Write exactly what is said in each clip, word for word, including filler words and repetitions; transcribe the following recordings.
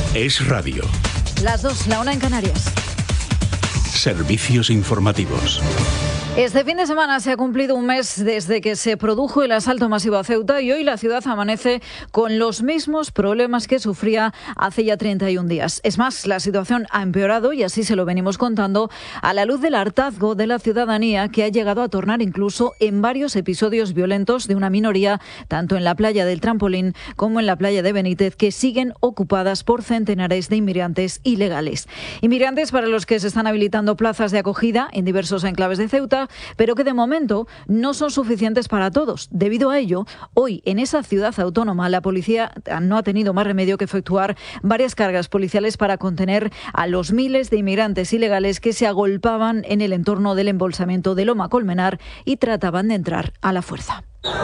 Es radio. Las dos, la una en Canarias. Servicios informativos. Este fin de semana se ha cumplido un mes desde que se produjo el asalto masivo a Ceuta y hoy la ciudad amanece con los mismos problemas que sufría hace ya treinta y un días. Es más, la situación ha empeorado y así se lo venimos contando a la luz del hartazgo de la ciudadanía que ha llegado a tornar incluso en varios episodios violentos de una minoría, tanto en la playa del Trampolín como en la playa de Benítez, que siguen ocupadas por centenares de inmigrantes ilegales. Inmigrantes para los que se están habilitando plazas de acogida en diversos enclaves de Ceuta, pero que de momento no son suficientes para todos. Debido a ello, hoy en esa ciudad autónoma la policía no ha tenido más remedio que efectuar varias cargas policiales para contener a los miles de inmigrantes ilegales que se agolpaban en el entorno del embolsamiento de Loma Colmenar y trataban de entrar a la fuerza.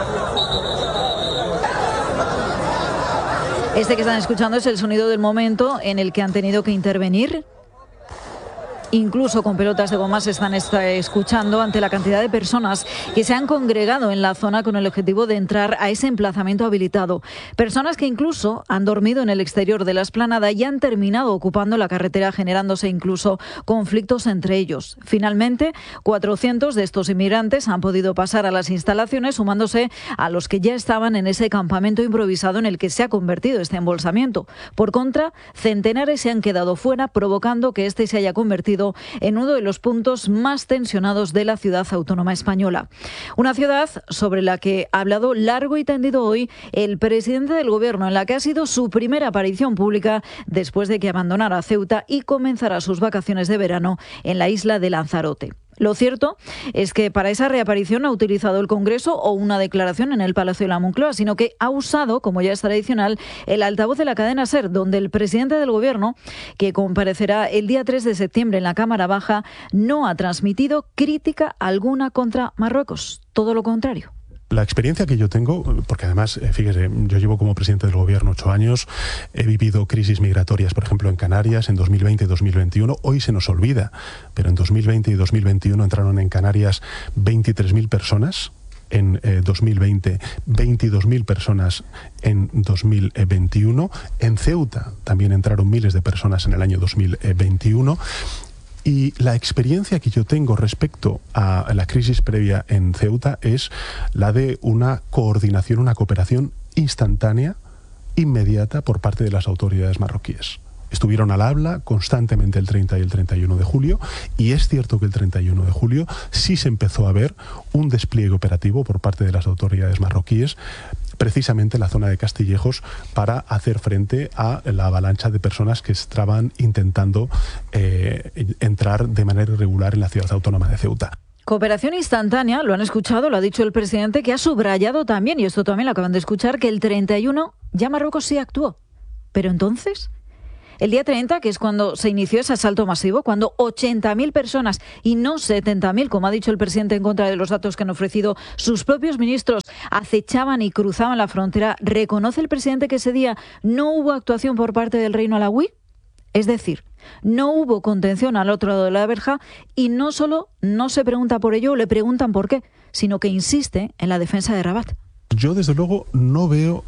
Este que están escuchando es el sonido del momento en el que han tenido que intervenir. Incluso con pelotas de goma se están escuchando ante la cantidad de personas que se han congregado en la zona con el objetivo de entrar a ese emplazamiento habilitado. Personas que incluso han dormido en el exterior de la explanada y han terminado ocupando la carretera, generándose incluso conflictos entre ellos. Finalmente, cuatrocientos de estos inmigrantes han podido pasar a las instalaciones, sumándose a los que ya estaban en ese campamento improvisado en el que se ha convertido este embolsamiento. Por contra, centenares se han quedado fuera, provocando que este se haya convertido en uno de los puntos más tensionados de la ciudad autónoma española. Una ciudad sobre la que ha hablado largo y tendido hoy el presidente del gobierno, en la que ha sido su primera aparición pública después de que abandonara Ceuta y comenzara sus vacaciones de verano en la isla de Lanzarote. Lo cierto es que para esa reaparición no ha utilizado el Congreso o una declaración en el Palacio de la Moncloa, sino que ha usado, como ya es tradicional, el altavoz de la cadena SER, donde el presidente del Gobierno, que comparecerá el día tres de septiembre en la Cámara Baja, no ha transmitido crítica alguna contra Marruecos. Todo lo contrario. La experiencia que yo tengo, porque además, fíjese, yo llevo como presidente del gobierno ocho años, he vivido crisis migratorias, por ejemplo, en Canarias en dos mil veinte y dos mil veintiuno, hoy se nos olvida, pero en dos mil veinte y dos mil veintiuno entraron en Canarias veintitrés mil personas, en eh, dos mil veinte veintidós mil personas en dos mil veintiuno, en Ceuta también entraron miles de personas en el año dos mil veintiuno. Y la experiencia que yo tengo respecto a la crisis previa en Ceuta es la de una coordinación, una cooperación instantánea, inmediata por parte de las autoridades marroquíes. Estuvieron al habla constantemente el treinta y el treinta y uno de julio, y es cierto que el treinta y uno de julio sí se empezó a ver un despliegue operativo por parte de las autoridades marroquíes, precisamente en la zona de Castillejos, para hacer frente a la avalancha de personas que estaban intentando eh, entrar de manera irregular en la ciudad autónoma de Ceuta. Cooperación instantánea, lo han escuchado, lo ha dicho el presidente, que ha subrayado también, y esto también lo acaban de escuchar, que el treinta y uno ya Marruecos sí actuó. Pero entonces, el día treinta, que es cuando se inició ese asalto masivo, cuando ochenta mil personas y no setenta mil, como ha dicho el presidente en contra de los datos que han ofrecido sus propios ministros, acechaban y cruzaban la frontera, ¿reconoce el presidente que ese día no hubo actuación por parte del Reino Alauí? Es decir, no hubo contención al otro lado de la verja, y no solo no se pregunta por ello o le preguntan por qué, sino que insiste en la defensa de Rabat. Yo desde luego no veo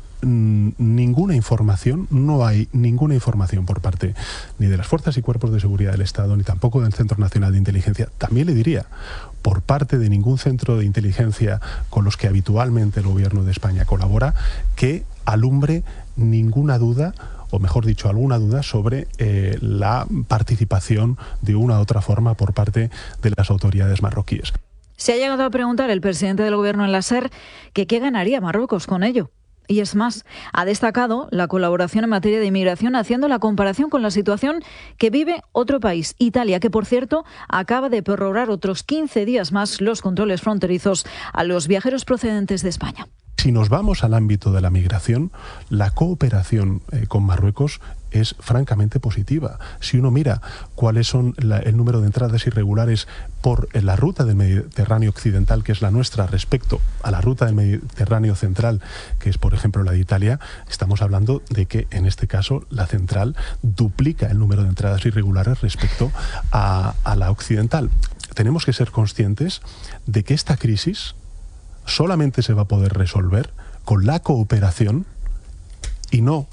ninguna información, no hay ninguna información por parte ni de las fuerzas y cuerpos de seguridad del Estado, ni tampoco del Centro Nacional de Inteligencia, también le diría, por parte de ningún centro de inteligencia con los que habitualmente el gobierno de España colabora, que alumbre ninguna duda, o mejor dicho, alguna duda sobre eh, la participación de una u otra forma por parte de las autoridades marroquíes. Se ha llegado a preguntar el presidente del gobierno en la SER que qué ganaría Marruecos con ello. Y es más, ha destacado la colaboración en materia de inmigración, haciendo la comparación con la situación que vive otro país, Italia, que por cierto acaba de prorrogar otros quince días más los controles fronterizos a los viajeros procedentes de España. Si nos vamos al ámbito de la migración, la cooperación eh, con Marruecos es francamente positiva. Si uno mira cuáles son la, el número de entradas irregulares por eh, la ruta del Mediterráneo occidental, que es la nuestra, respecto a la ruta del Mediterráneo central, que es por ejemplo la de Italia, estamos hablando de que en este caso la central duplica el número de entradas irregulares respecto a, a la occidental. Tenemos que ser conscientes de que esta crisis solamente se va a poder resolver con la cooperación y no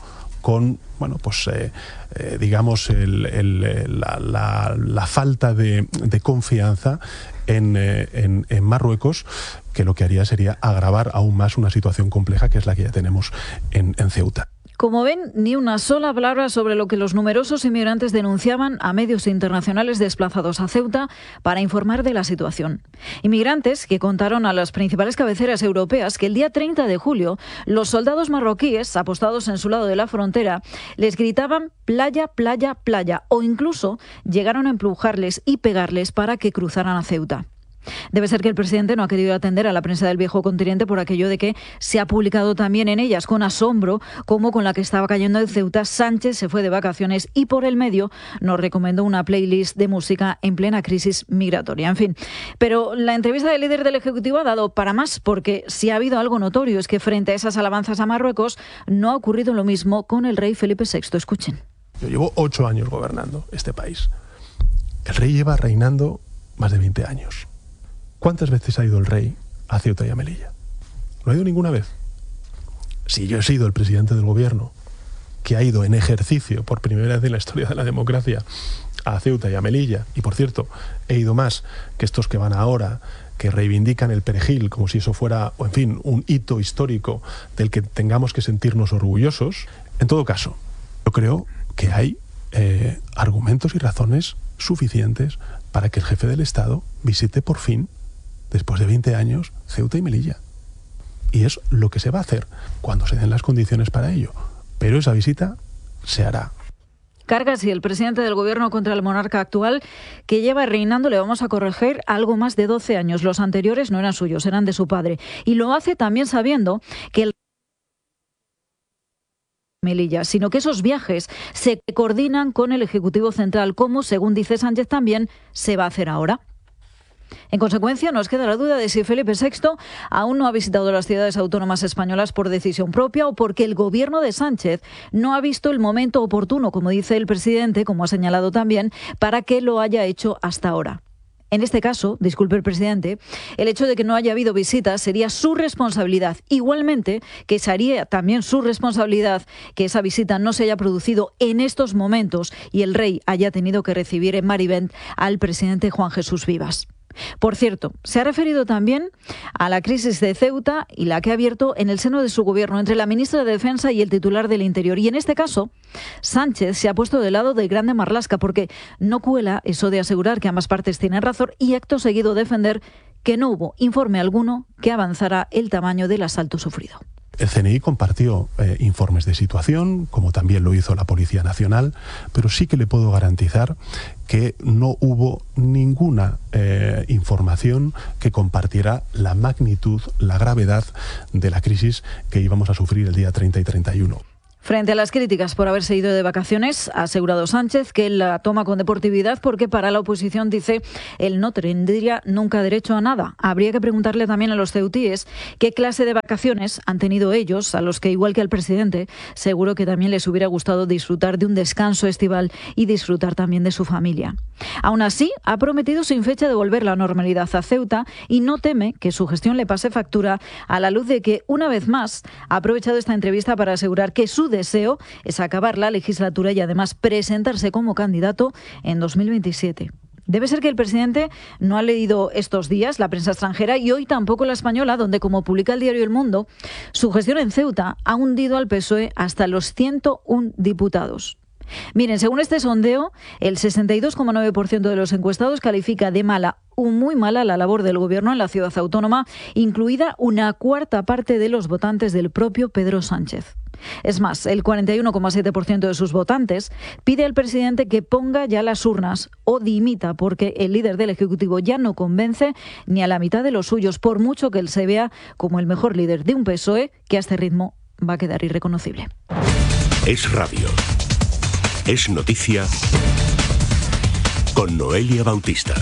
con, bueno, pues eh, eh, digamos, el, el, la, la, la falta de, de confianza en, eh, en, en Marruecos, que lo que haría sería agravar aún más una situación compleja que es la que ya tenemos en, en Ceuta. Como ven, ni una sola palabra sobre lo que los numerosos inmigrantes denunciaban a medios internacionales desplazados a Ceuta para informar de la situación. Inmigrantes que contaron a las principales cabeceras europeas que el día treinta de julio los soldados marroquíes, apostados en su lado de la frontera, les gritaban playa, playa, playa, o incluso llegaron a empujarles y pegarles para que cruzaran a Ceuta. Debe ser que el presidente no ha querido atender a la prensa del viejo continente por aquello de que se ha publicado también en ellas con asombro cómo con la que estaba cayendo en Ceuta Sánchez se fue de vacaciones y por el medio nos recomendó una playlist de música en plena crisis migratoria. En fin, pero la entrevista del líder del Ejecutivo ha dado para más, porque si ha habido algo notorio es que frente a esas alabanzas a Marruecos no ha ocurrido lo mismo con el rey Felipe sexto. Escuchen. Yo llevo ocho años gobernando este país. El rey lleva reinando más de veinte años. ¿Cuántas veces ha ido el rey a Ceuta y a Melilla? No ha ido ninguna vez. Si yo he sido el presidente del gobierno que ha ido en ejercicio por primera vez en la historia de la democracia a Ceuta y a Melilla, y por cierto, he ido más que estos que van ahora, que reivindican el perejil como si eso fuera, o en fin, un hito histórico del que tengamos que sentirnos orgullosos, en todo caso, yo creo que hay eh, argumentos y razones suficientes para que el jefe del Estado visite por fin, después de veinte años, Ceuta y Melilla. Y es lo que se va a hacer cuando se den las condiciones para ello. Pero esa visita se hará. Carga así el presidente del gobierno contra el monarca actual, que lleva reinando, le vamos a corregir, algo más de doce años. Los anteriores no eran suyos, eran de su padre. Y lo hace también sabiendo que el Melilla, sino que esos viajes se coordinan con el Ejecutivo Central, como, según dice Sánchez, también se va a hacer ahora. En consecuencia, nos queda la duda de si Felipe sexto aún no ha visitado las ciudades autónomas españolas por decisión propia o porque el gobierno de Sánchez no ha visto el momento oportuno, como dice el presidente, como ha señalado también, para que lo haya hecho hasta ahora. En este caso, disculpe el presidente, el hecho de que no haya habido visitas sería su responsabilidad. Igualmente, que sería también su responsabilidad que esa visita no se haya producido en estos momentos y el rey haya tenido que recibir en Marivent al presidente Juan Jesús Vivas. Por cierto, se ha referido también a la crisis de Ceuta y la que ha abierto en el seno de su gobierno entre la ministra de Defensa y el titular del Interior. Y en este caso, Sánchez se ha puesto del lado del grande Marlaska, porque no cuela eso de asegurar que ambas partes tienen razón y acto seguido defender que no hubo informe alguno que avanzara el tamaño del asalto sufrido. El C N I compartió eh, informes de situación, como también lo hizo la Policía Nacional, pero sí que le puedo garantizar que no hubo ninguna eh, información que compartiera la magnitud, la gravedad de la crisis que íbamos a sufrir el día treinta y treinta y uno. Frente a las críticas por haberse ido de vacaciones, ha asegurado Sánchez que la toma con deportividad porque para la oposición, dice, él no tendría nunca derecho a nada. Habría que preguntarle también a los ceutíes qué clase de vacaciones han tenido ellos, a los que, igual que al presidente, seguro que también les hubiera gustado disfrutar de un descanso estival y disfrutar también de su familia. Aún así, ha prometido sin fecha devolver la normalidad a Ceuta y no teme que su gestión le pase factura, a la luz de que, una vez más, ha aprovechado esta entrevista para asegurar que su deseo es acabar la legislatura y además presentarse como candidato en dos mil veintisiete. Debe ser que el presidente no ha leído estos días la prensa extranjera y hoy tampoco la española, donde, como publica el diario El Mundo, su gestión en Ceuta ha hundido al P S O E hasta los ciento uno diputados. Miren, según este sondeo, el sesenta y dos coma nueve por ciento de los encuestados califica de mala o muy mala la labor del gobierno en la ciudad autónoma, incluida una cuarta parte de los votantes del propio Pedro Sánchez. Es más, el cuarenta y uno coma siete por ciento de sus votantes pide al presidente que ponga ya las urnas o dimita, porque el líder del Ejecutivo ya no convence ni a la mitad de los suyos, por mucho que él se vea como el mejor líder de un P S O E que a este ritmo va a quedar irreconocible. Es radio. Es noticia con Noelia Bautista.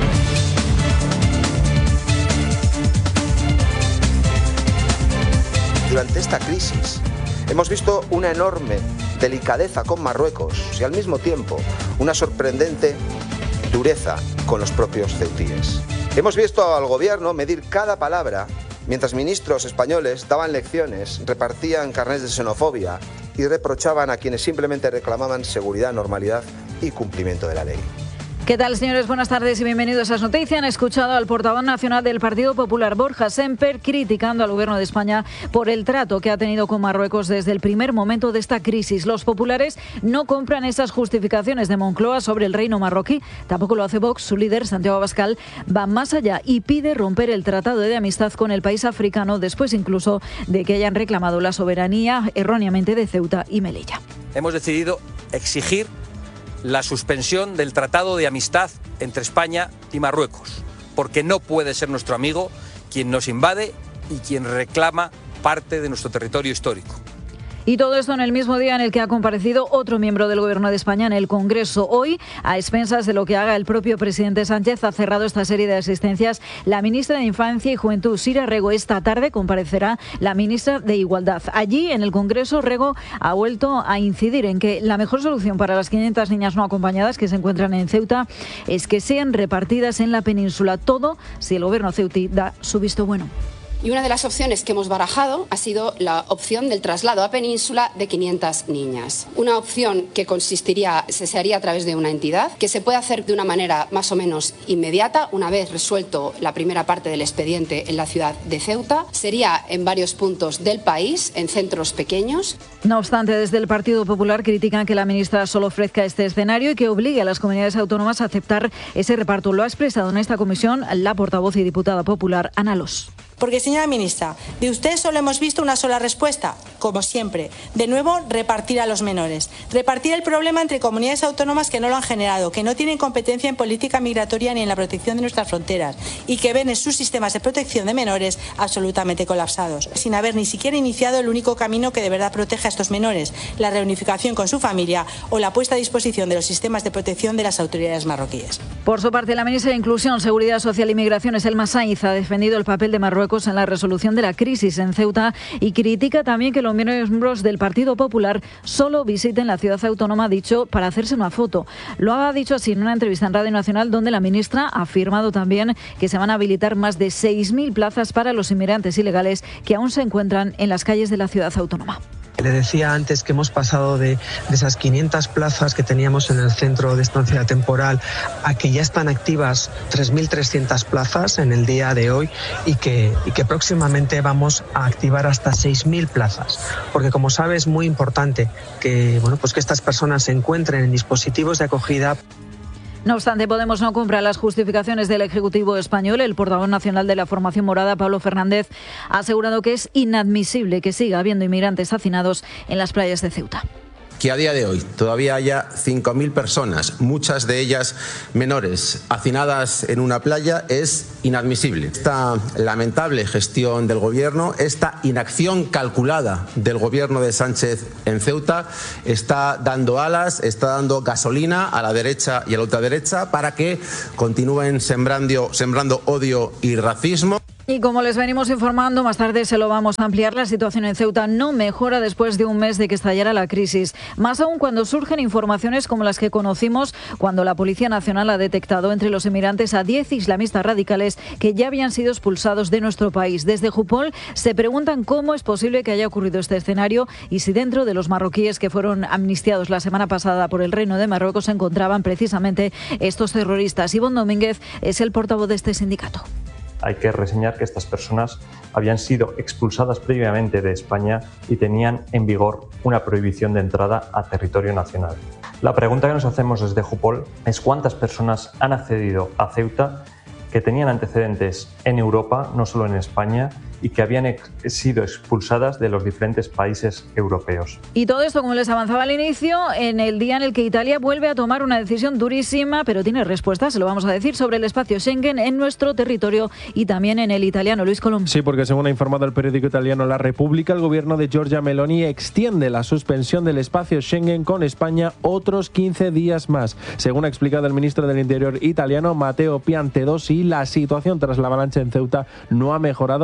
Durante esta crisis hemos visto una enorme delicadeza con Marruecos y al mismo tiempo una sorprendente dureza con los propios ceutíes. Hemos visto al gobierno medir cada palabra mientras ministros españoles daban lecciones, repartían carnets de xenofobia y reprochaban a quienes simplemente reclamaban seguridad, normalidad y cumplimiento de la ley. ¿Qué tal, señores? Buenas tardes y bienvenidos a As Noticias. Han escuchado al portavoz nacional del Partido Popular, Borja Sémper, criticando al Gobierno de España por el trato que ha tenido con Marruecos desde el primer momento de esta crisis. Los populares no compran esas justificaciones de Moncloa sobre el reino marroquí. Tampoco lo hace Vox. Su líder, Santiago Abascal, va más allá y pide romper el tratado de amistad con el país africano, después incluso de que hayan reclamado la soberanía erróneamente de Ceuta y Melilla. Hemos decidido exigir la suspensión del Tratado de Amistad entre España y Marruecos, porque no puede ser nuestro amigo quien nos invade y quien reclama parte de nuestro territorio histórico. Y todo esto en el mismo día en el que ha comparecido otro miembro del Gobierno de España en el Congreso. Hoy, a expensas de lo que haga el propio presidente Sánchez, ha cerrado esta serie de asistencias la ministra de Infancia y Juventud, Sira Rego. Esta tarde comparecerá la ministra de Igualdad. Allí, en el Congreso, Rego ha vuelto a incidir en que la mejor solución para las quinientas niñas no acompañadas que se encuentran en Ceuta es que sean repartidas en la península. Todo si el Gobierno ceutí da su visto bueno. Y una de las opciones que hemos barajado ha sido la opción del traslado a península de quinientas niñas. Una opción que consistiría, se haría a través de una entidad, que se puede hacer de una manera más o menos inmediata, una vez resuelto la primera parte del expediente en la ciudad de Ceuta. Sería en varios puntos del país, en centros pequeños. No obstante, desde el Partido Popular critican que la ministra solo ofrezca este escenario y que obligue a las comunidades autónomas a aceptar ese reparto. Lo ha expresado en esta comisión la portavoz y diputada popular, Ana Los. Porque, señora ministra, de usted solo hemos visto una sola respuesta, como siempre. De nuevo, repartir a los menores. Repartir el problema entre comunidades autónomas que no lo han generado, que no tienen competencia en política migratoria ni en la protección de nuestras fronteras y que ven en sus sistemas de protección de menores absolutamente colapsados, sin haber ni siquiera iniciado el único camino que de verdad protege a estos menores, la reunificación con su familia o la puesta a disposición de los sistemas de protección de las autoridades marroquíes. Por su parte, la ministra de Inclusión, Seguridad Social y Migraciones, Elma Sainz, ha defendido el papel de Marruecos en la resolución de la crisis en Ceuta y critica también que los miembros del Partido Popular solo visiten la ciudad autónoma, dicho, para hacerse una foto. Lo ha dicho así en una entrevista en Radio Nacional, donde la ministra ha afirmado también que se van a habilitar más de seis mil plazas para los inmigrantes ilegales que aún se encuentran en las calles de la ciudad autónoma. Le decía antes que hemos pasado de, de esas quinientas plazas que teníamos en el centro de estancia temporal a que ya están activas tres mil trescientas plazas en el día de hoy y que, y que próximamente vamos a activar hasta seis mil plazas. Porque, como sabe, es muy importante que, bueno, pues que estas personas se encuentren en dispositivos de acogida. No obstante, Podemos no compra las justificaciones del Ejecutivo español. El portavoz nacional de la formación morada, Pablo Fernández, ha asegurado que es inadmisible que siga habiendo inmigrantes hacinados en las playas de Ceuta. Que a día de hoy todavía haya cinco mil personas, muchas de ellas menores, hacinadas en una playa es inadmisible. Esta lamentable gestión del Gobierno, esta inacción calculada del Gobierno de Sánchez en Ceuta está dando alas, está dando gasolina a la derecha y a la ultraderecha para que continúen sembrando, sembrando odio y racismo. Y como les venimos informando, más tarde se lo vamos a ampliar, la situación en Ceuta no mejora después de un mes de que estallara la crisis. Más aún cuando surgen informaciones como las que conocimos cuando la Policía Nacional ha detectado entre los inmigrantes a diez islamistas radicales que ya habían sido expulsados de nuestro país. Desde Jupol se preguntan cómo es posible que haya ocurrido este escenario y si dentro de los marroquíes que fueron amnistiados la semana pasada por el Reino de Marruecos se encontraban precisamente estos terroristas. Ivonne Domínguez es el portavoz de este sindicato. Hay que reseñar que estas personas habían sido expulsadas previamente de España y tenían en vigor una prohibición de entrada a territorio nacional. La pregunta que nos hacemos desde Jupol es cuántas personas han accedido a Ceuta que tenían antecedentes en Europa, no solo en España, y que habían ex- sido expulsadas de los diferentes países europeos. Y todo esto, como les avanzaba al inicio, en el día en el que Italia vuelve a tomar una decisión durísima, pero tiene respuesta, se lo vamos a decir, sobre el espacio Schengen en nuestro territorio y también en el italiano. Luis Colom. Sí, porque según ha informado el periódico italiano La Repubblica, el gobierno de Giorgia Meloni extiende la suspensión del espacio Schengen con España otros quince días más. Según ha explicado el ministro del Interior italiano, Matteo Piantedosi, la situación tras la avalancha en Ceuta no ha mejorado en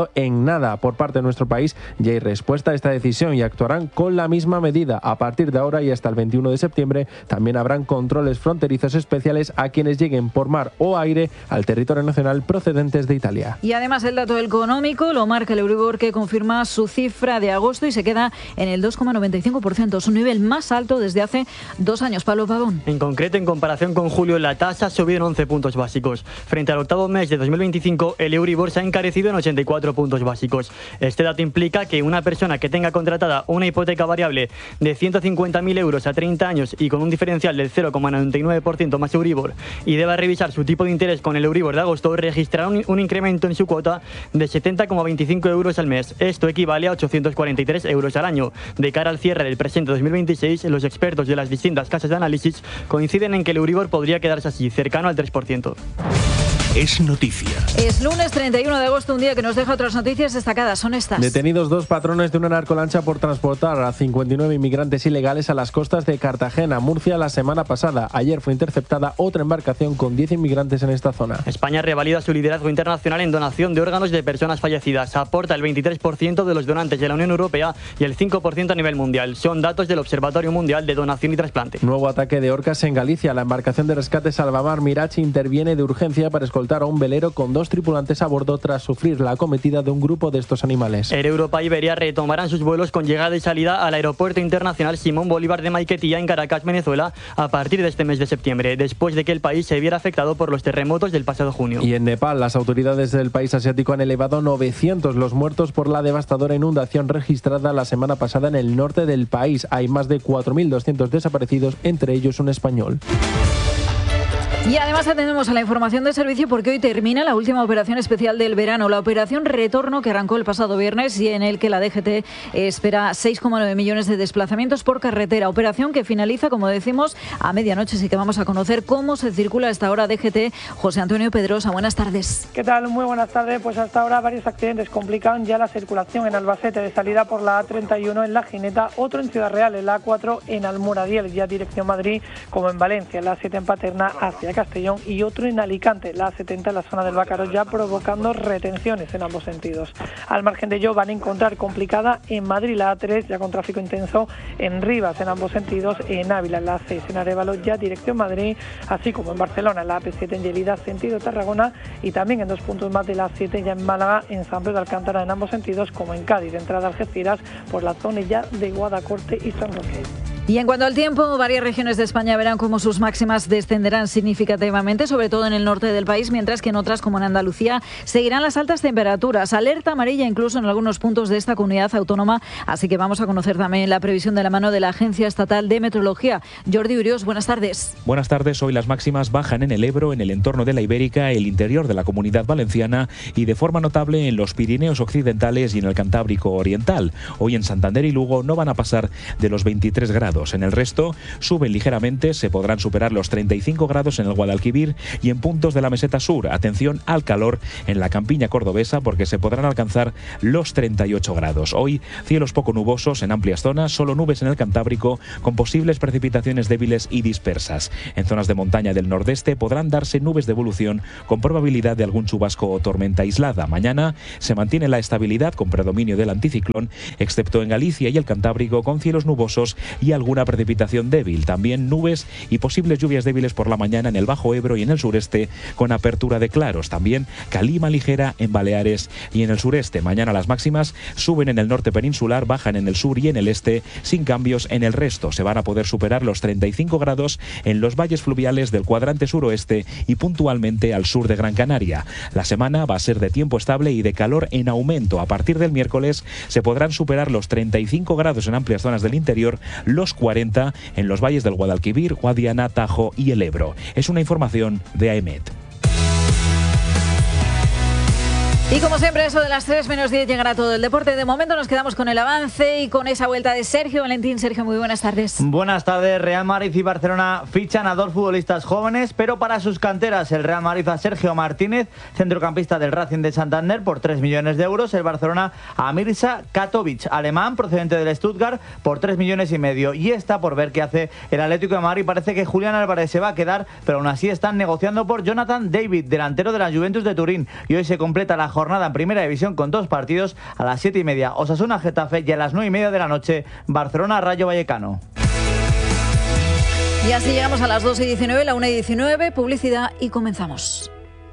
nada. Por parte de nuestro país ya hay respuesta a esta decisión y actuarán con la misma medida. A partir de ahora y hasta el veintiuno de septiembre también habrán controles fronterizos especiales a quienes lleguen por mar o aire al territorio nacional procedentes de Italia. Y además el dato económico lo marca el Euribor, que confirma su cifra de agosto y se queda en el dos coma noventa y cinco por ciento, su nivel más alto desde hace dos años. Pablo Pavón. En concreto, en comparación con julio, la tasa ha subido en once puntos básicos. Frente al octavo mes de dos mil veinticinco, el Euribor se ha encarecido en ochenta y cuatro puntos básicos. Este dato implica que una persona que tenga contratada una hipoteca variable de ciento cincuenta mil euros a treinta años y con un diferencial del cero coma noventa y nueve por ciento más Euribor y deba revisar su tipo de interés con el Euribor de agosto, registrará un, un incremento en su cuota de setenta coma veinticinco euros al mes. Esto equivale a ochocientos cuarenta y tres euros al año. De cara al cierre del presente dos mil veintiséis, los expertos de las distintas casas de análisis coinciden en que el Euribor podría quedarse así, cercano al tres por ciento. Es noticia. Es lunes treinta y uno de agosto, un día que nos deja otras noticias destacadas. Son estas. Detenidos dos patrones de una narcolancha por transportar a cincuenta y nueve inmigrantes ilegales a las costas de Cartagena, Murcia, la semana pasada. Ayer fue interceptada otra embarcación con diez inmigrantes en esta zona. España revalida su liderazgo internacional en donación de órganos de personas fallecidas. Aporta el veintitrés por ciento de los donantes de la Unión Europea y el cinco por ciento a nivel mundial. Son datos del Observatorio Mundial de Donación y Trasplante. Nuevo ataque de orcas en Galicia. La embarcación de rescate Salvamar Mirage interviene de urgencia para escoltar a un velero con dos tripulantes a bordo tras sufrir la acometida de un grupo de estos animales. Air Europa y Iberia retomarán sus vuelos con llegada y salida al Aeropuerto Internacional Simón Bolívar de Maiquetía en Caracas, Venezuela, a partir de este mes de septiembre, después de que el país se viera afectado por los terremotos del pasado junio. Y en Nepal, las autoridades del país asiático han elevado novecientos los muertos por la devastadora inundación registrada la semana pasada en el norte del país. Hay más de cuatro mil doscientos desaparecidos, entre ellos un español. Y además atendemos a la información de servicio porque hoy termina la última operación especial del verano, la operación Retorno, que arrancó el pasado viernes y en el que la D G T espera seis coma nueve millones de desplazamientos por carretera. Operación que finaliza, como decimos, a medianoche. Así que vamos a conocer cómo se circula a esta hora D G T. José Antonio Pedrosa, buenas tardes. ¿Qué tal? Muy buenas tardes. Pues hasta ahora varios accidentes complican ya la circulación en Albacete, de salida por la A treinta y uno en La Gineta, otro en Ciudad Real, en la A cuatro en Almoradiel, ya dirección Madrid, como en Valencia, en la A siete en Paterna hacia Castellón, y otro en Alicante, la A setenta en la zona del Bácaro, ya provocando retenciones en ambos sentidos. Al margen de ello van a encontrar complicada en Madrid la A tres, ya con tráfico intenso en Rivas en ambos sentidos, en Ávila en la A seis en Arévalo, ya dirección Madrid, así como en Barcelona en la A P siete en Lleida sentido Tarragona, y también en dos puntos más de la A siete ya en Málaga, en San Pedro de Alcántara en ambos sentidos, como en Cádiz, de entrada a Algeciras por la zona ya de Guadacorte y San Roque. Y en cuanto al tiempo, varias regiones de España verán cómo sus máximas descenderán significativamente, sobre todo en el norte del país, mientras que en otras, como en Andalucía, seguirán las altas temperaturas. Alerta amarilla incluso en algunos puntos de esta comunidad autónoma, así que vamos a conocer también la previsión de la mano de la Agencia Estatal de Meteorología. Jordi Urios, buenas tardes. Buenas tardes. Hoy las máximas bajan en el Ebro, en el entorno de la Ibérica, el interior de la Comunidad Valenciana y de forma notable en los Pirineos occidentales y en el Cantábrico oriental. Hoy en Santander y Lugo no van a pasar de los veintitrés grados. En el resto suben ligeramente, se podrán superar los treinta y cinco grados en el Guadalquivir y en puntos de la meseta sur. Atención al calor en la campiña cordobesa porque se podrán alcanzar los treinta y ocho grados. Hoy cielos poco nubosos en amplias zonas, solo nubes en el Cantábrico con posibles precipitaciones débiles y dispersas. En zonas de montaña del nordeste podrán darse nubes de evolución con probabilidad de algún chubasco o tormenta aislada. Mañana se mantiene la estabilidad con predominio del anticiclón, excepto en Galicia y el Cantábrico con cielos nubosos y alguna precipitación débil. También nubes y posibles lluvias débiles por la mañana en el Bajo Ebro y en el sureste con apertura de claros. También calima ligera en Baleares y en el sureste. Mañana las máximas suben en el norte peninsular, bajan en el sur y en el este, sin cambios en el resto. Se van a poder superar los treinta y cinco grados en los valles fluviales del cuadrante suroeste y puntualmente al sur de Gran Canaria. La semana va a ser de tiempo estable y de calor en aumento. A partir del miércoles se podrán superar los treinta y cinco grados en amplias zonas del interior, los cuarenta en los valles del Guadalquivir, Guadiana, Tajo y el Ebro. Es una información de AEMET. Y como siempre, eso de las tres menos diez llegará todo el deporte. De momento nos quedamos con el avance y con esa vuelta de Sergio Valentín. Sergio, muy buenas tardes. Buenas tardes. Real Madrid y Barcelona fichan a dos futbolistas jóvenes, pero para sus canteras. El Real Madrid a Sergio Martínez, centrocampista del Racing de Santander, por tres millones de euros. El Barcelona a Mirza Katovic, alemán, procedente del Stuttgart, por tres millones y medio. Y está por ver qué hace el Atlético de Madrid. Parece que Julián Álvarez se va a quedar, pero aún así están negociando por Jonathan David, delantero de la Juventus de Turín. Y hoy se completa la jornada en Primera División con dos partidos: a las siete y media Osasuna Getafe y a las nueve y media de la noche Barcelona Rayo Vallecano. Y así llegamos a las dos y diecinueve, la una y diecinueve, publicidad y comenzamos.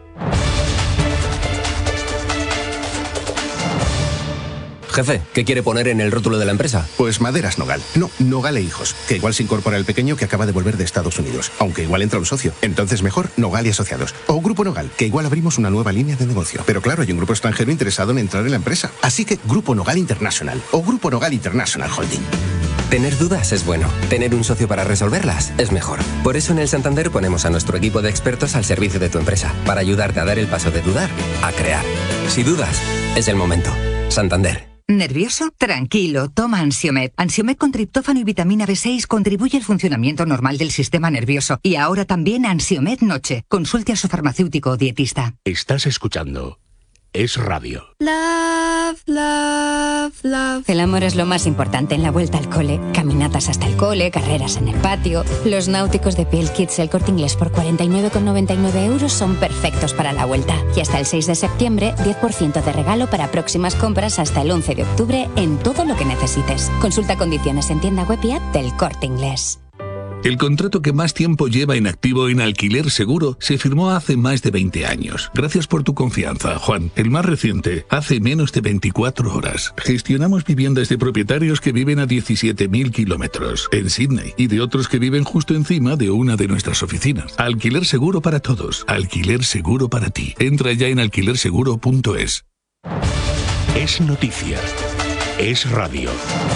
Jefe, ¿qué quiere poner en el rótulo de la empresa? Pues Maderas Nogal. No, Nogal e Hijos, que igual se incorpora el pequeño que acaba de volver de Estados Unidos, aunque igual entra un socio. Entonces mejor Nogal y Asociados. O Grupo Nogal, que igual abrimos una nueva línea de negocio. Pero claro, hay un grupo extranjero interesado en entrar en la empresa. Así que Grupo Nogal International o Grupo Nogal International Holding. Tener dudas es bueno. Tener un socio para resolverlas es mejor. Por eso en el Santander ponemos a nuestro equipo de expertos al servicio de tu empresa, para ayudarte a dar el paso de dudar a crear. Si dudas, es el momento. Santander. ¿Nervioso? Tranquilo, toma Ansiomed. Ansiomed con triptófano y vitamina B seis contribuye al funcionamiento normal del sistema nervioso. Y ahora también Ansiomed Noche. Consulte a su farmacéutico o dietista. Estás escuchando Es Radio. Love, love, love. El amor es lo más importante en la vuelta al cole. Caminatas hasta el cole, carreras en el patio. Los náuticos de Piel Kids El Corte Inglés por cuarenta y nueve con noventa y nueve euros son perfectos para la vuelta. Y hasta el seis de septiembre, diez por ciento de regalo para próximas compras hasta el once de octubre en todo lo que necesites. Consulta condiciones en tienda web y app del Corte Inglés. El contrato que más tiempo lleva en activo en Alquiler Seguro se firmó hace más de veinte años. Gracias por tu confianza, Juan. El más reciente, hace menos de veinticuatro horas. Gestionamos viviendas de propietarios que viven a diecisiete mil kilómetros en Sydney y de otros que viven justo encima de una de nuestras oficinas. Alquiler Seguro para todos. Alquiler Seguro para ti. Entra ya en alquiler seguro punto es. Es noticia. Es radio.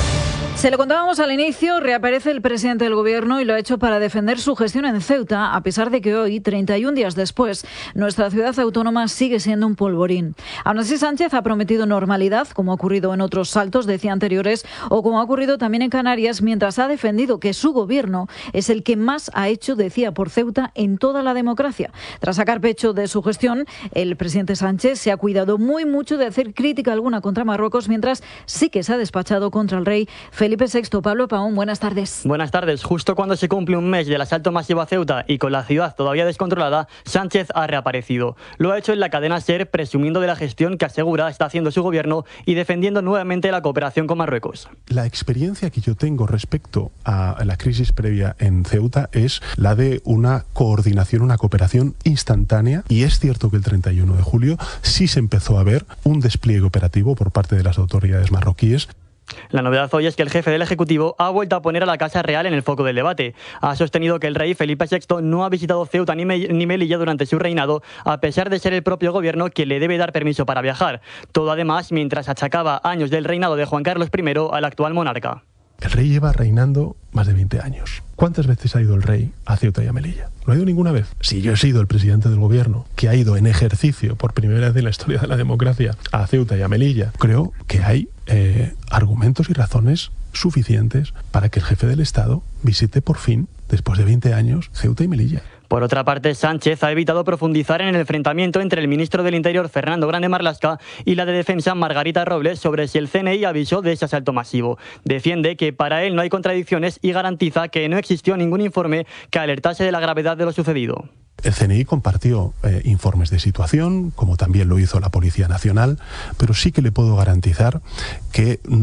Se lo contábamos al inicio, reaparece el presidente del Gobierno y lo ha hecho para defender su gestión en Ceuta, a pesar de que hoy, treinta y un días después, nuestra ciudad autónoma sigue siendo un polvorín. Aún así, Sánchez ha prometido normalidad, como ha ocurrido en otros saltos, decía anteriores, o como ha ocurrido también en Canarias, mientras ha defendido que su Gobierno es el que más ha hecho, decía, por Ceuta en toda la democracia. Tras sacar pecho de su gestión, el presidente Sánchez se ha cuidado muy mucho de hacer crítica alguna contra Marruecos, mientras sí que se ha despachado contra el rey Felipe sexto. Pablo Paón, buenas tardes. Buenas tardes. Justo cuando se cumple un mes del asalto masivo a Ceuta y con la ciudad todavía descontrolada, Sánchez ha reaparecido. Lo ha hecho en la cadena SER, presumiendo de la gestión que asegura está haciendo su gobierno y defendiendo nuevamente la cooperación con Marruecos. La experiencia que yo tengo respecto a la crisis previa en Ceuta es la de una coordinación, una cooperación instantánea, y es cierto que el treinta y uno de julio sí se empezó a ver un despliegue operativo por parte de las autoridades marroquíes. La novedad hoy es que el jefe del Ejecutivo ha vuelto a poner a la Casa Real en el foco del debate. Ha sostenido que el rey Felipe sexto no ha visitado Ceuta ni, Me- ni Melilla durante su reinado, a pesar de ser el propio gobierno quien le debe dar permiso para viajar. Todo además mientras achacaba años del reinado de Juan Carlos primero al actual monarca. El rey lleva reinando más de veinte años. ¿Cuántas veces ha ido el rey a Ceuta y a Melilla? No ha ido ninguna vez. Si yo he sido el presidente del gobierno que ha ido en ejercicio por primera vez en la historia de la democracia a Ceuta y a Melilla, creo que hay eh, argumentos y razones suficientes para que el jefe del Estado visite por fin, después de veinte años, Ceuta y Melilla. Por otra parte, Sánchez ha evitado profundizar en el enfrentamiento entre el ministro del Interior, Fernando Grande Marlaska, y la de Defensa, Margarita Robles, sobre si el C N I avisó de ese asalto masivo. Defiende que para él no hay contradicciones y garantiza que no existió ningún informe que alertase de la gravedad de lo sucedido. El C N I compartió eh, informes de situación, como también lo hizo la Policía Nacional, pero sí que le puedo garantizar que